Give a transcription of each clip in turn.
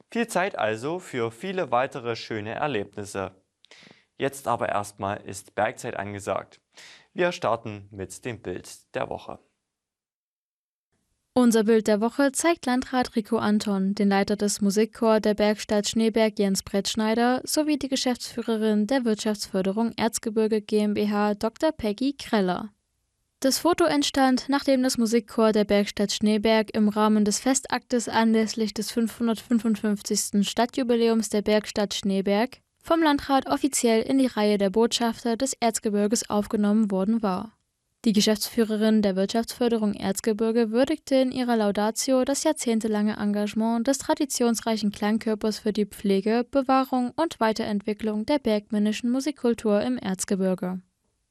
Viel Zeit also für viele weitere schöne Erlebnisse. Jetzt aber erstmal ist Bergzeit angesagt. Wir starten mit dem Bild der Woche. Unser Bild der Woche zeigt Landrat Rico Anton, den Leiter des Musikchors der Bergstadt Schneeberg Jens Brettschneider sowie die Geschäftsführerin der Wirtschaftsförderung Erzgebirge GmbH Dr. Peggy Kreller. Das Foto entstand, nachdem das Musikchor der Bergstadt Schneeberg im Rahmen des Festaktes anlässlich des 555. Stadtjubiläums der Bergstadt Schneeberg vom Landrat offiziell in die Reihe der Botschafter des Erzgebirges aufgenommen worden war. Die Geschäftsführerin der Wirtschaftsförderung Erzgebirge würdigte in ihrer Laudatio das jahrzehntelange Engagement des traditionsreichen Klangkörpers für die Pflege, Bewahrung und Weiterentwicklung der bergmännischen Musikkultur im Erzgebirge.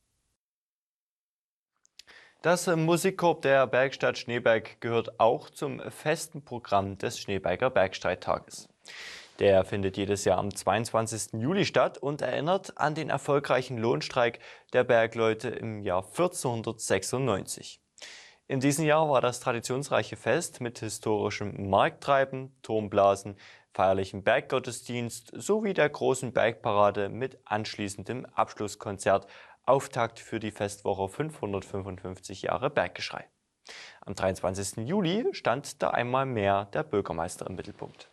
Das Musikkorps der Bergstadt Schneeberg gehört auch zum festen Programm des Schneeberger Bergstreittages. Der findet jedes Jahr am 22. Juli statt und erinnert an den erfolgreichen Lohnstreik der Bergleute im Jahr 1496. In diesem Jahr war das traditionsreiche Fest mit historischem Markttreiben, Turmblasen, feierlichem Berggottesdienst sowie der großen Bergparade mit anschließendem Abschlusskonzert Auftakt für die Festwoche 555 Jahre Berggeschrei. Am 23. Juli stand da einmal mehr der Bürgermeister im Mittelpunkt.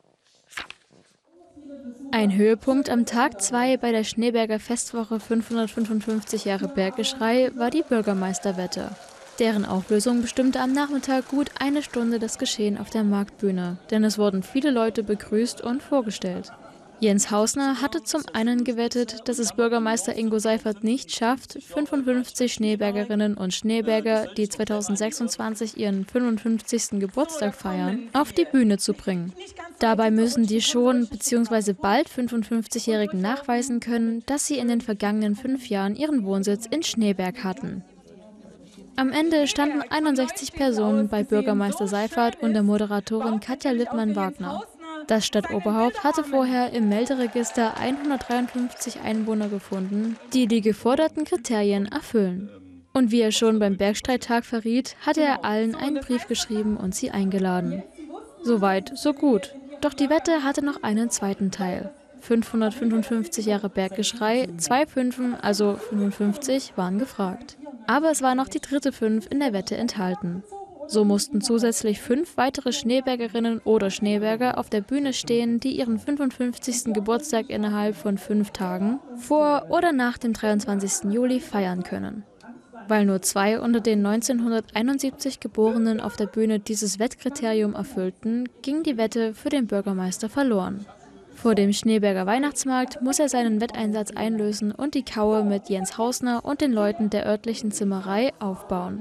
Ein Höhepunkt am Tag 2 bei der Schneeberger Festwoche 555 Jahre Berggeschrei war die Bürgermeisterwette. Deren Auflösung bestimmte am Nachmittag gut eine Stunde das Geschehen auf der Marktbühne, denn es wurden viele Leute begrüßt und vorgestellt. Jens Hausner hatte zum einen gewettet, dass es Bürgermeister Ingo Seifert nicht schafft, 55 Schneebergerinnen und Schneeberger, die 2026 ihren 55. Geburtstag feiern, auf die Bühne zu bringen. Dabei müssen die schon bzw. bald 55-Jährigen nachweisen können, dass sie in den vergangenen 5 Jahren ihren Wohnsitz in Schneeberg hatten. Am Ende standen 61 Personen bei Bürgermeister Seifert und der Moderatorin Katja Lippmann-Wagner. Das Stadtoberhaupt hatte vorher im Melderegister 153 Einwohner gefunden, die die geforderten Kriterien erfüllen. Und wie er schon beim Bergstreittag verriet, hatte er allen einen Brief geschrieben und sie eingeladen. Soweit, so gut. Doch die Wette hatte noch einen zweiten Teil. 555 Jahre Berggeschrei, 2 Fünfen, also 55, waren gefragt. Aber es war noch die dritte 5 in der Wette enthalten. So mussten zusätzlich 5 weitere Schneebergerinnen oder Schneeberger auf der Bühne stehen, die ihren 55. Geburtstag innerhalb von 5 Tagen vor oder nach dem 23. Juli feiern können. Weil nur 2 unter den 1971 Geborenen auf der Bühne dieses Wettkriterium erfüllten, ging die Wette für den Bürgermeister verloren. Vor dem Schneeberger Weihnachtsmarkt muss er seinen Wetteinsatz einlösen und die Kaue mit Jens Hausner und den Leuten der örtlichen Zimmerei aufbauen.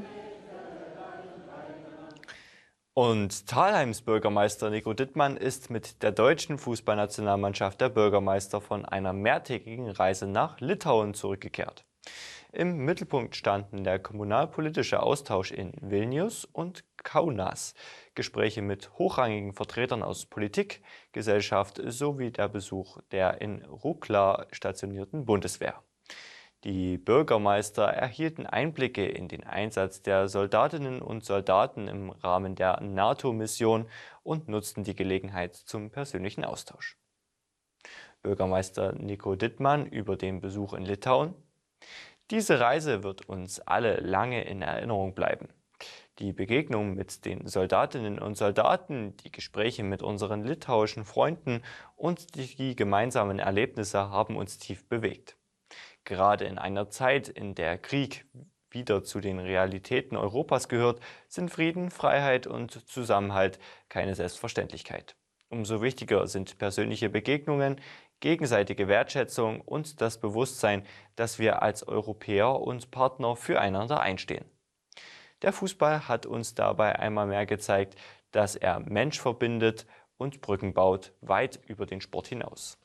Und Thalheims Bürgermeister Nico Dittmann ist mit der deutschen Fußballnationalmannschaft der Bürgermeister von einer mehrtägigen Reise nach Litauen zurückgekehrt. Im Mittelpunkt standen der kommunalpolitische Austausch in Vilnius und Kaunas, Gespräche mit hochrangigen Vertretern aus Politik, Gesellschaft sowie der Besuch der in Rukla stationierten Bundeswehr. Die Bürgermeister erhielten Einblicke in den Einsatz der Soldatinnen und Soldaten im Rahmen der NATO-Mission und nutzten die Gelegenheit zum persönlichen Austausch. Bürgermeister Nico Dittmann über den Besuch in Litauen: Diese Reise wird uns alle lange in Erinnerung bleiben. Die Begegnung mit den Soldatinnen und Soldaten, die Gespräche mit unseren litauischen Freunden und die gemeinsamen Erlebnisse haben uns tief bewegt. Gerade in einer Zeit, in der Krieg wieder zu den Realitäten Europas gehört, sind Frieden, Freiheit und Zusammenhalt keine Selbstverständlichkeit. Umso wichtiger sind persönliche Begegnungen, gegenseitige Wertschätzung und das Bewusstsein, dass wir als Europäer und Partner füreinander einstehen. Der Fußball hat uns dabei einmal mehr gezeigt, dass er Mensch verbindet und Brücken baut, weit über den Sport hinaus.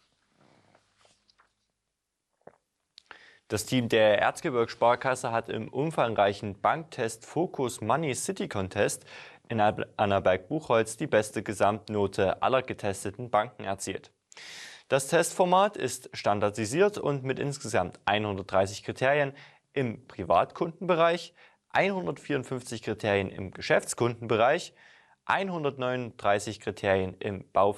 Das Team der Erzgebirgssparkasse hat im umfangreichen Banktest Focus Money City Contest in Annaberg-Buchholz die beste Gesamtnote aller getesteten Banken erzielt. Das Testformat ist standardisiert und mit insgesamt 130 Kriterien im Privatkundenbereich, 154 Kriterien im Geschäftskundenbereich, 139 Kriterien im